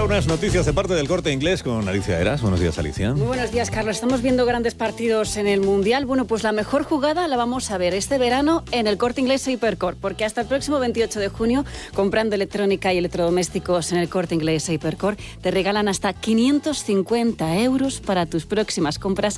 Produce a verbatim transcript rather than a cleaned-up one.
unas noticias de parte del Corte Inglés con Alicia Eras. Buenos días, Alicia. Muy buenos días, Carlos. Estamos viendo grandes partidos en el Mundial. Bueno, pues la mejor jugada la vamos a ver este verano en el Corte Inglés Hypercore, porque hasta el próximo veintiocho de junio, comprando electrónica y electrodomésticos en el Corte Inglés Hypercore, te regalan hasta quinientos cincuenta euros para tus próximas compras